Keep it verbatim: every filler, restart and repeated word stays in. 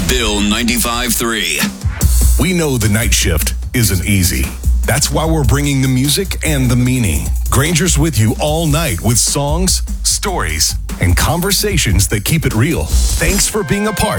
Bill ninety-five three. We know the night shift isn't easy. That's why we're bringing the music and the meaning. Granger's with you all night with songs, stories, and conversations that keep it real. Thanks for being a part